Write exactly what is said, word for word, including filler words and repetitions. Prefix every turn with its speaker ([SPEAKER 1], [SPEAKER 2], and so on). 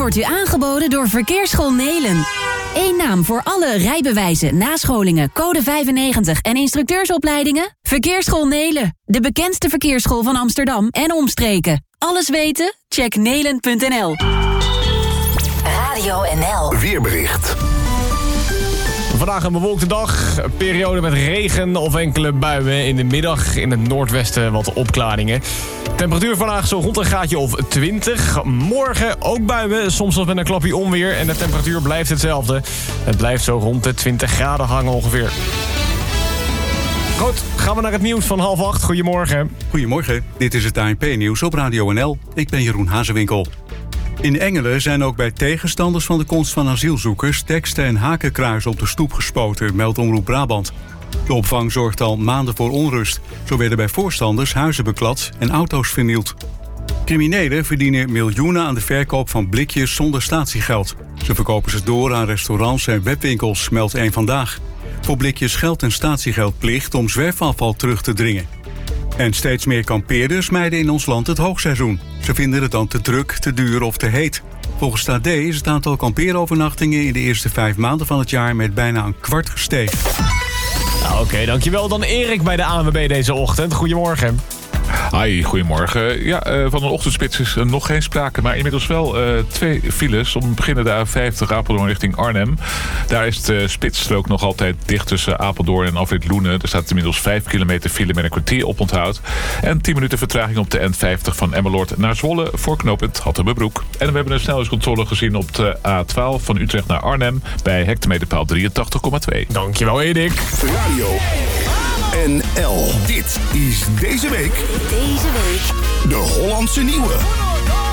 [SPEAKER 1] wordt u aangeboden door Verkeersschool Nelen. Eén naam voor alle rijbewijzen, nascholingen, code vijfennegentig en instructeursopleidingen? Verkeersschool Nelen, de bekendste verkeersschool van Amsterdam en omstreken. Alles weten? Check nelen punt n l.
[SPEAKER 2] Radio N L.
[SPEAKER 3] Weerbericht.
[SPEAKER 4] Vandaag een bewolkte dag, een periode met regen of enkele buien. In de middag in het noordwesten wat opklaringen. Temperatuur vandaag zo rond een graadje of twintig. Morgen ook buien, soms nog met een klapje onweer. En de temperatuur blijft hetzelfde. Het blijft zo rond de twintig graden hangen ongeveer. Goed, gaan we naar het nieuws van half acht. Goedemorgen.
[SPEAKER 5] Goedemorgen, dit is het A N P-nieuws op Radio N L. Ik ben Jeroen Hazewinkel. In Engelen zijn ook bij tegenstanders van de komst van asielzoekers teksten en hakenkruizen op de stoep gespoten, meldt Omroep Brabant. De opvang zorgt al maanden voor onrust. Zo werden bij voorstanders huizen beklad en auto's vernield. Criminelen verdienen miljoenen aan de verkoop van blikjes zonder statiegeld. Ze verkopen ze door aan restaurants en webwinkels, meldt één Vandaag. Voor blikjes geldt een statiegeldplicht om zwerfafval terug te dringen. En steeds meer kampeerders mijden in ons land het hoogseizoen. Ze vinden het dan te druk, te duur of te heet. Volgens het A D is het aantal kampeerovernachtingen in de eerste vijf maanden van het jaar met bijna een kwart gestegen.
[SPEAKER 4] Nou, Oké, okay, dankjewel. Dan Erik bij de A N W B deze ochtend. Goedemorgen.
[SPEAKER 6] Hi, goedemorgen. Ja, uh, van een ochtendspits is uh, nog geen sprake, maar inmiddels wel uh, twee files. Om te beginnen de A vijftig Apeldoorn richting Arnhem. Daar is de spitsstrook nog altijd dicht tussen Apeldoorn en Afrit Loenen. Er staat inmiddels vijf kilometer file met een kwartier oponthoud. En tien minuten vertraging op de N vijftig van Emmeloord naar Zwolle voor knooppunt Hattemerbroek. En we hebben een snelheidscontrole gezien op de A twaalf van Utrecht naar Arnhem bij hectometerpaal drieëntachtig komma twee.
[SPEAKER 4] Dankjewel, Erik.
[SPEAKER 3] Radio N L. Dit is deze week...
[SPEAKER 2] Deze week...
[SPEAKER 3] de Hollandse Nieuwe.